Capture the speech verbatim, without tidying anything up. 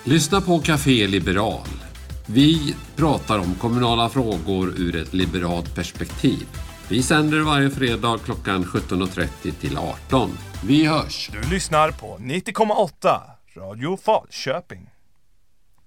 Lyssna på Café Liberal. Vi pratar om kommunala frågor ur ett liberalt perspektiv. Vi sänder varje fredag klockan sjutton och trettio till arton. Vi hörs! Du lyssnar på nittio komma åtta Radio Falköping.